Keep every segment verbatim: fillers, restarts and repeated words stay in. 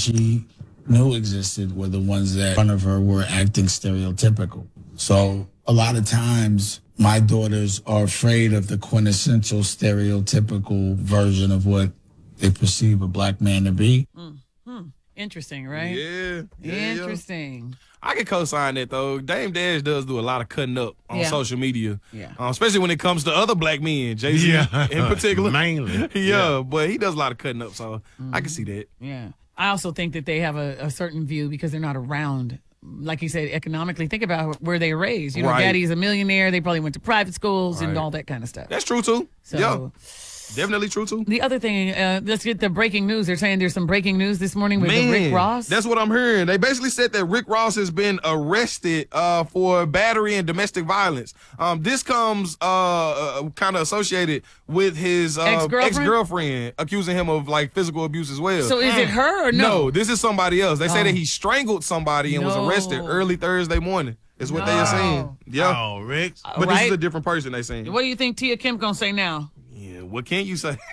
she knew existed were the ones that in front of her were acting stereotypical. So a lot of times my daughters are afraid of the quintessential stereotypical version of what they perceive a black man to be. Mm-hmm. Interesting, right? Yeah. yeah Interesting. Yeah. I can co-sign that, though. Dame Dash does do a lot of cutting up on yeah. social media, yeah. uh, especially when it comes to other black men, Jay-Z yeah. in particular. Mainly. yeah, yeah, but he does a lot of cutting up, so mm-hmm. I can see that. Yeah. I also think that they have a, a certain view because they're not around. Like you said, economically, think about where they were raised. You know, right. daddy's a millionaire. They probably went to private schools right. and all that kind of stuff. That's true, too. So, yeah. Definitely true, too. The other thing, uh, let's get the breaking news. They're saying there's some breaking news this morning with Man, Rick Ross. That's what I'm hearing. They basically said that Rick Ross has been arrested uh, for battery and domestic violence. Um, this comes uh, uh, kind of associated with his uh, ex-girlfriend? ex-girlfriend, accusing him of like physical abuse as well. So is it her or no? No, this is somebody else. They oh. say that he strangled somebody and no. was arrested early Thursday morning. Is what no. they are saying. Yeah. Oh, Rick. But right? this is a different person they saying. What do you think Tia Kim gonna say now? What can you say?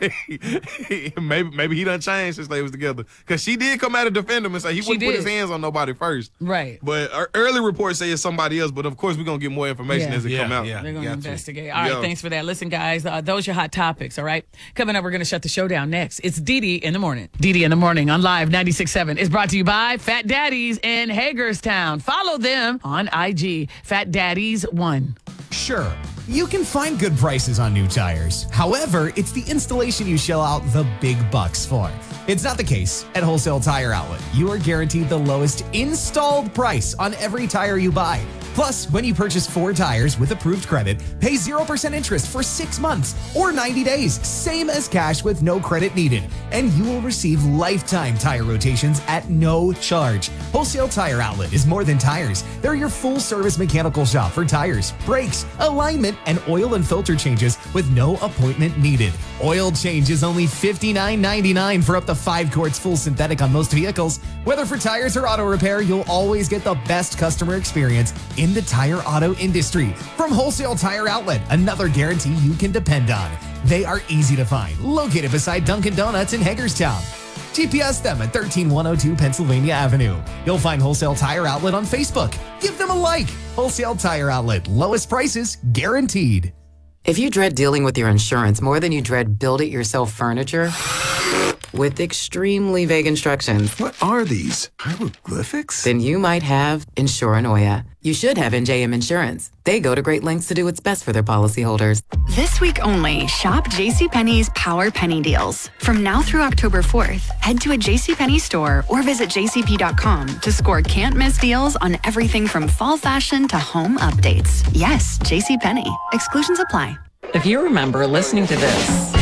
maybe maybe he done changed since they was together. Because she did come out and defend him and say he she wouldn't did. put his hands on nobody first. Right. But our early reports say it's somebody else. But, of course, we're going to get more information yeah. as it yeah, come out. Yeah, They're going to investigate. To. All yeah. right, thanks for that. Listen, guys, uh, those are your hot topics, all right? Coming up, we're going to shut the show down next. It's Dee Dee in the Morning. Dee Dee in the Morning on Live ninety-six point seven is brought to you by Fat Daddies in Hagerstown. Follow them on I G, Fat Daddies one. Sure, you can find good prices on new tires. However, it's the installation you shell out the big bucks for. It's not the case at Wholesale Tire Outlet. You are guaranteed the lowest installed price on every tire you buy. Plus, when you purchase four tires with approved credit, pay zero percent interest for six months or ninety days, same as cash with no credit needed. And you will receive lifetime tire rotations at no charge. Wholesale Tire Outlet is more than tires. They're your full-service mechanical shop for tires, brakes, alignment, and oil and filter changes with no appointment needed. Oil change is only fifty-nine ninety-nine for up to five quarts full synthetic on most vehicles. Whether for tires or auto repair, you'll always get the best customer experience in the tire auto industry. From Wholesale Tire Outlet, another guarantee you can depend on. They are easy to find, located beside Dunkin' Donuts in Hagerstown. G P S them at one three one oh two Pennsylvania Avenue. You'll find Wholesale Tire Outlet on Facebook. Give them a like. Wholesale Tire Outlet, lowest prices guaranteed. If you dread dealing with your insurance more than you dread build-it-yourself furniture, with extremely vague instructions. What are these? Hieroglyphics? Then you might have Insuranoia. You should have N J M Insurance. They go to great lengths to do what's best for their policyholders. This week only, shop JCPenney's Power Penny Deals. From now through October fourth, head to a JCPenney store or visit j c p dot com to score can't-miss deals on everything from fall fashion to home updates. Yes, JCPenney. Exclusions apply. If you remember listening to this,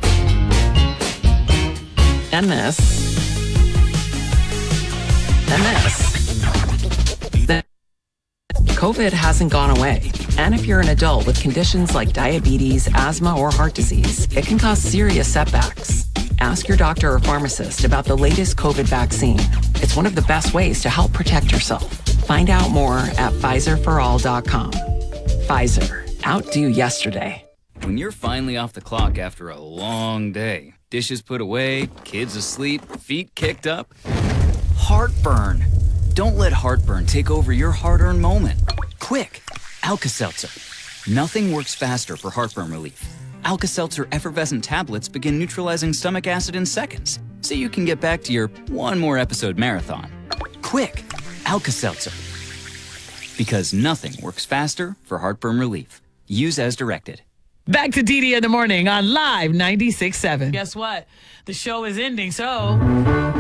and this, and this, then COVID hasn't gone away. And if you're an adult with conditions like diabetes, asthma, or heart disease, it can cause serious setbacks. Ask your doctor or pharmacist about the latest COVID vaccine. It's one of the best ways to help protect yourself. Find out more at Pfizer for all dot com. Pfizer, outdo yesterday. When you're finally off the clock after a long day, dishes put away, kids asleep, feet kicked up, heartburn. Don't let heartburn take over your hard-earned moment. Quick, Alka-Seltzer. Nothing works faster for heartburn relief. Alka-Seltzer effervescent tablets begin neutralizing stomach acid in seconds, so you can get back to your one more episode marathon. Quick, Alka-Seltzer. Because nothing works faster for heartburn relief. Use as directed. Back to Dee Dee in the Morning on Live ninety-six point seven. Guess what? The show is ending, so...